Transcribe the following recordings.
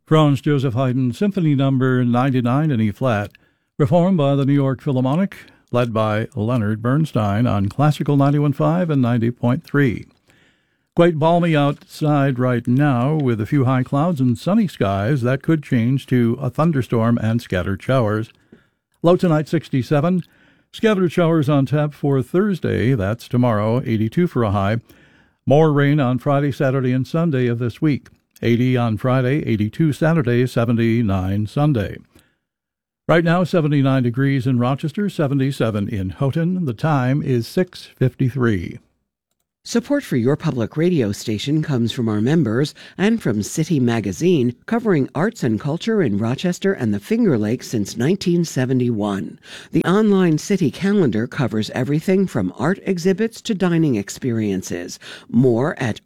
Franz Joseph Haydn Symphony No. 99 in E-flat, performed by the New York Philharmonic, led by Leonard Bernstein on Classical 91.5 and 90.3. Quite balmy outside right now with a few high clouds and sunny skies that could change to a thunderstorm and scattered showers. Low tonight 67. Scattered showers on tap for Thursday, that's tomorrow, 82 for a high. More rain on Friday, Saturday, and Sunday of this week. 80 on Friday, 82 Saturday, 79 Sunday. Right now, 79 degrees in Rochester, 77 in Houghton. The time is 6:53. Support for your public radio station comes from our members and from City Magazine, covering arts and culture in Rochester and the Finger Lakes since 1971. The online City calendar covers everything from art exhibits to dining experiences. More at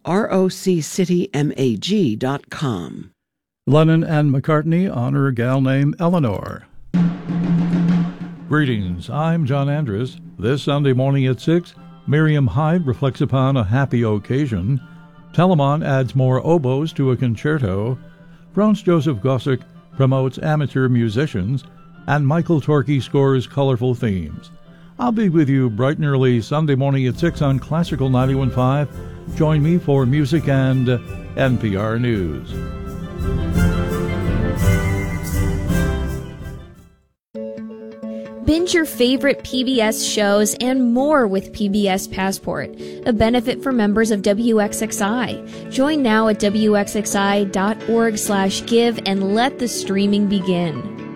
roccitymag.com. Lennon and McCartney honor a gal named Eleanor. Greetings, I'm John Andrews. This Sunday morning at 6, Miriam Hyde reflects upon a happy occasion. Telemann adds more oboes to a concerto. Franz Joseph Gossec promotes amateur musicians. And Michael Torkey scores colorful themes. I'll be with you bright and early Sunday morning at 6 on Classical 91.5. Join me for music and NPR News. Binge your favorite PBS shows and more with PBS Passport, a benefit for members of WXXI. Join now at WXXI.org/give and let the streaming begin.